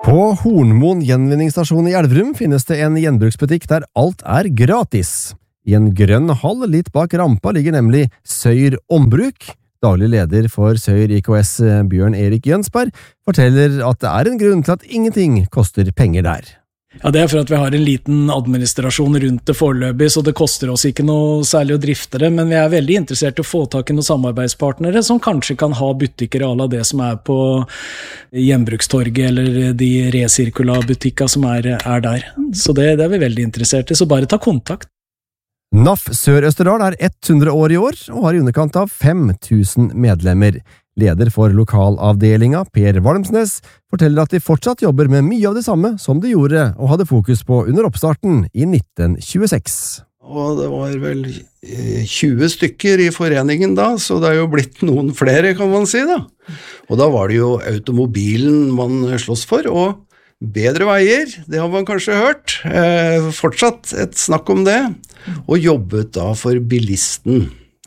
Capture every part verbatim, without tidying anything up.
På Hornmoen gjenvinningsstasjon i Elverum finnes det en gjenbruksbutikk der alt er gratis. I en grønn hall litt bak rampa ligger nemlig Søyr Ombruk. Daglig leder for Søyr I K S Bjørn Erik Jønsberg forteller at det er en grunn til at ingenting koster penger der. Ja, det er for at vi har en liten administrasjon rundt det foreløpig, så det koster oss ikke noe særlig å drifte det, men vi er veldig interessert i å få tak i noen samarbeidspartnere som kanskje kan ha butikker av det som er på Gjenbrukstorget eller de resirkularbutikker som er, er der. Så det, det er vi veldig interessert i, så bare ta kontakt. N A F Sør-Østerdal er hundre år i år og har i underkant av fem tusen medlemmer. Leder for lokalavdelinga, Per Valmsnes, forteller at de fortsatt jobber med mye av det samme som de gjorde og hadde fokus på under oppstarten i nitten tjueseks. Og det var vel tjue stykker i foreningen da, så det er jo blitt noen flere, kan man si da. Og da var det jo automobilen man slåss for, og bedre veier, det har man kanskje hørt. Eh, fortsatt et snakk om det, og jobbet da for bilisten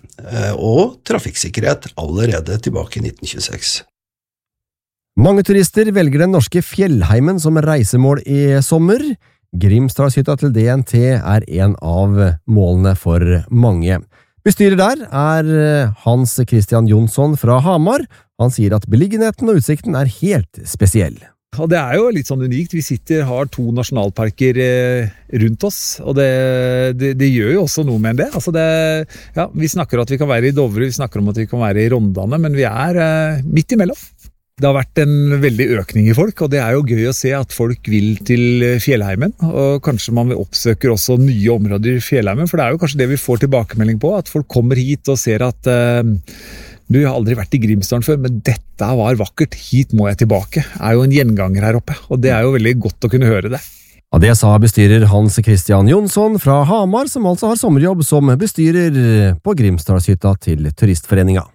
og trafikksikkerhet allerede tilbake i nitten tjueseks. Mange turister velger den norske fjellheimen som reisemål i sommer. Grimstadhytta til D N T er en av målene for mange. Bestyrer der er Hans Christian Jonsson fra Hamar. Han sier at beliggenheten og utsikten er helt spesiell. Og det er jo litt sånn unikt. Vi sitter, har to nasjonalparker eh, rundt oss, og det, det, det gjør jo også noe med det. Altså det ja, vi snakker om at vi kan være i Dovre, vi snakker om at vi kan være i Rondane, men vi er eh, midt imellom. Det har vært en veldig økning i folk, og det er jo gøy å se at folk vil til fjellheimen, og kanskje man oppsøker også nye områder i fjellheimen, for det er jo kanskje det vi får tilbakemelding på, at folk kommer hit og ser at eh, du har aldri vært i Grimstaden før, men dette var vakkert, hit må jeg tilbake. Det er jo en gjenganger her oppe, og det er jo veldig godt å kunne høre det. Ja, det sa bestyrer Hans Christian Jonsson fra Hamar, som altså har sommerjobb som bestyrer på Grimstadhytta til Turistforeninga.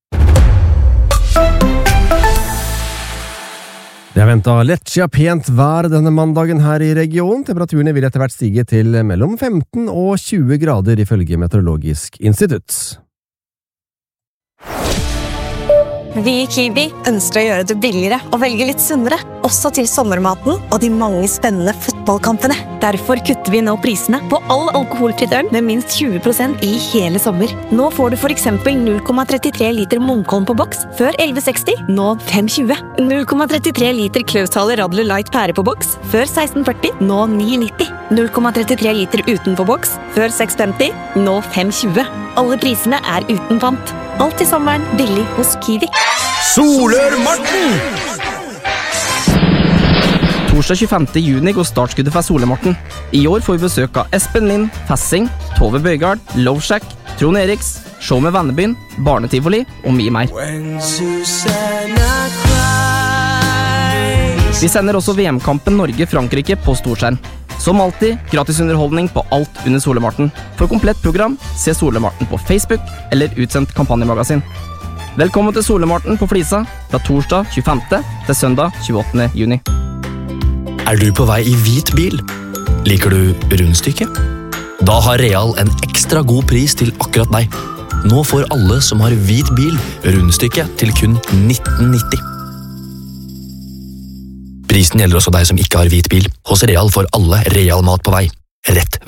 Det er ventet lettsja pent vær denne mandagen her i regionen. Temperaturene vil etter hvert stige til mellom femten og tjue grader ifølge Meteorologisk institutt. Vi i Kiwi ønsker å gjøre det billigere og velge litt sunnere, også til sommermaten og de mange spennende fotballkampene. Derfor kutter vi nå prisene på all alkoholfritt øl med minst tjue prosent i hele sommer. Nå får du for eksempel null komma trettitre liter Munkholm på boks, før elleve seksti, nå fem tjue. null komma trettitre liter Klaushaler Radler Light pære på boks, før seksten førti, nå ni nitti. null komma trettitre liter uten på boks, før seks femti, nå fem tjue. Alle prisene er uten pant. Alt i sommeren billig hos Kiwi. Solørmarten! Torsdag tjuefemte juni går startskuddet for Solørmarten. I år får vi besøk av Espen Lind, Fessing, Tove Bøygard, Loveshack, Trond Eriks, Show med Vennebyen, Barnetivoli og mye mer. Vi sender også V M-kampen Norge-Frankrike på storskjerm. Som alltid, gratis underholdning på alt under Solørmarten. For komplett program, se Solørmarten på Facebook eller utsendt kampanjemagasin. Velkommen til Solørmarten på Flisa fra torsdag tjuefemte til søndag tjueåttende juni. Er du på vei i hvit bil? Liker du rundstykke? Da har Real en ekstra god pris til akkurat deg. Nå får alle som har hvit bil rundstykke til kun nitten nitti. Prisen gjelder også deg som ikke har hvit bil. Hos Real får alle Real mat på vei. Rett